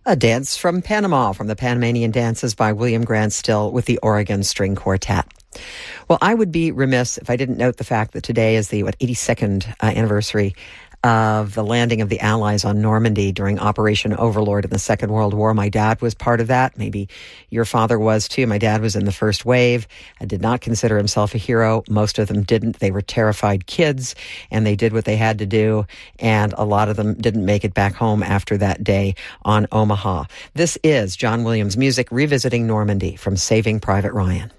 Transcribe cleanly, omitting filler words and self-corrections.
A dance from Panama, from the Panamanian Dances by William Grant Still with the Oregon String Quartet. Well, I would be remiss if I didn't note the fact that today is the 82nd anniversary of the landing of the Allies on Normandy during Operation Overlord in the Second World War. My dad was part of that. Maybe your father was too. My dad was in the first wave and did not consider himself a hero. Most of them didn't. They were terrified kids, and they did what they had to do, and a lot of them didn't make it back home after that day on Omaha. This is John Williams Music revisiting Normandy from Saving Private Ryan.